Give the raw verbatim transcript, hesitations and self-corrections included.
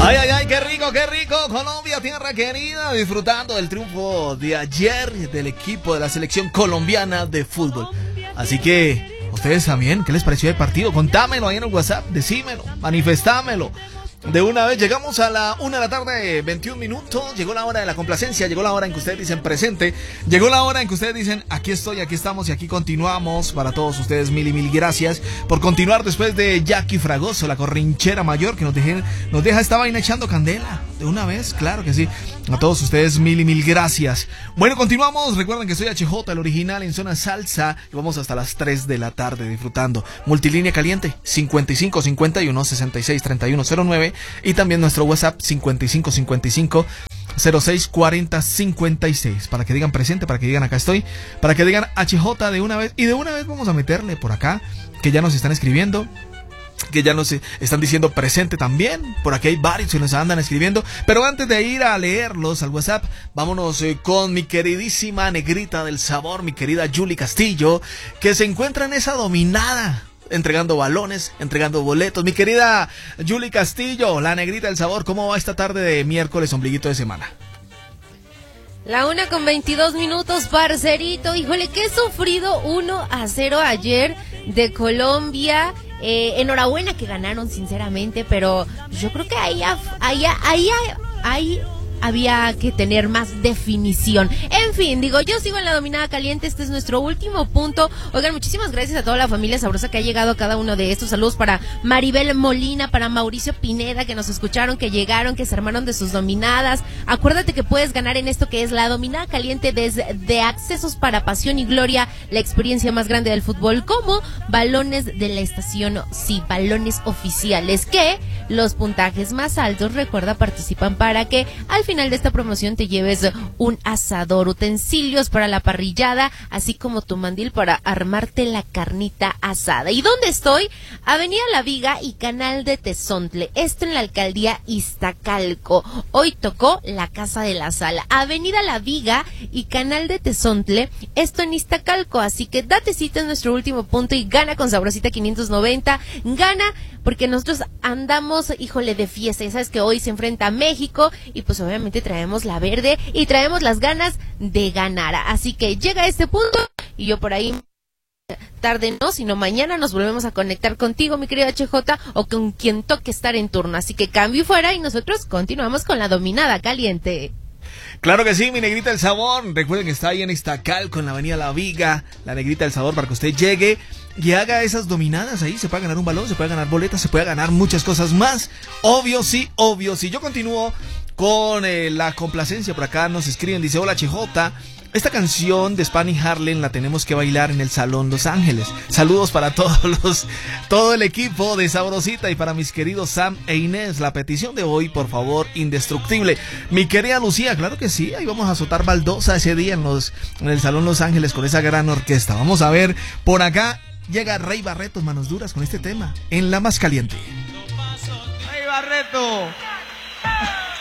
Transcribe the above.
Ay, ay, ay, qué rico, qué rico. Colombia, tierra querida, disfrutando del triunfo de ayer del equipo de la selección colombiana de fútbol. Así que, ustedes también, ¿qué les pareció el partido? Contámelo ahí en el WhatsApp, decímelo, manifestámelo. De una vez llegamos a la una de la tarde, veintiún minutos. Llegó la hora de la complacencia, llegó la hora en que ustedes dicen presente, llegó la hora en que ustedes dicen aquí estoy, aquí estamos y aquí continuamos. Para todos ustedes mil y mil gracias por continuar después de Jackie Fragoso, la corrinchera mayor que nos, dejen, nos deja esta vaina echando candela. De una vez, claro que sí. A todos ustedes mil y mil gracias. Bueno, continuamos. Recuerden que soy H J, el original en zona salsa, y vamos hasta las tres de la tarde disfrutando. Multilínea caliente cincuenta y cinco cincuenta y uno sesenta y seis treinta y uno cero nueve y también nuestro WhatsApp cincuenta y cinco cincuenta y cinco cero seis cuarenta cincuenta y seis para que digan presente, para que digan acá estoy, para que digan H J de una vez. Y de una vez vamos a meterle por acá que ya nos están escribiendo, que ya nos están diciendo presente también. Por aquí hay varios que nos andan escribiendo. Pero antes de ir a leerlos al WhatsApp, vámonos eh, con mi queridísima negrita del sabor, mi querida Julie Castillo, que se encuentra en esa dominada, entregando balones, entregando boletos. Mi querida Julie Castillo, la negrita del sabor, ¿cómo va esta tarde de miércoles, ombliguito de semana? La una con veintidós minutos, parcerito. Híjole, qué sufrido uno a cero ayer de Colombia. Eh, enhorabuena que ganaron, sinceramente, pero yo creo que ahí, ahí, ahí, ahí había que tener más definición. En fin, digo, yo sigo en la dominada caliente. Este es nuestro último punto. Oigan, muchísimas gracias a toda la familia sabrosa que ha llegado a cada uno de estos. Saludos para Maribel Molina, para Mauricio Pineda, que nos escucharon, que llegaron, que se armaron de sus dominadas. Acuérdate que puedes ganar en esto que es la dominada caliente desde accesos para pasión y gloria, la experiencia más grande del fútbol, como balones de la estación, sí, balones oficiales, que los puntajes más altos, recuerda, participan para que al final de esta promoción te lleves un asador, utensilios para la parrillada, así como tu mandil para armarte la carnita asada. ¿Y dónde estoy? Avenida La Viga y Canal de Tezontle, esto en la alcaldía Iztacalco. Hoy tocó la Casa de la Sala. Avenida La Viga y Canal de Tezontle, esto en Iztacalco, así que date cita en nuestro último punto y gana con Sabrosita quinientos noventa, gana porque nosotros andamos, híjole, de fiesta. Ya sabes que hoy se enfrenta a México y pues obviamente traemos la verde y traemos las ganas de ganar. Así que llega a este punto y yo por ahí, tarde no, sino mañana nos volvemos a conectar contigo, mi querida H J, o con quien toque estar en turno. Así que cambio y fuera y nosotros continuamos con la dominada caliente. Claro que sí, mi negrita del sabor. Recuerden que está ahí en Iztacalco, en la avenida La Viga, la negrita del sabor, para que usted llegue y haga esas dominadas ahí. Se puede ganar un balón, se puede ganar boletas, se puede ganar muchas cosas más. Obvio sí, obvio sí. Yo continúo con eh, la complacencia. Por acá nos escriben, dice: hola H J, esta canción de Spanish Harlem la tenemos que bailar en el Salón Los Ángeles. Saludos para todos los, todo el equipo de Sabrosita y para mis queridos Sam e Inés. La petición de hoy, por favor, indestructible. Mi querida Lucía, claro que sí, ahí vamos a azotar baldosa ese día en, los, en el Salón Los Ángeles con esa gran orquesta. Vamos a ver, por acá llega Rey Barreto, manos duras, con este tema, en la más caliente. Rey Barreto.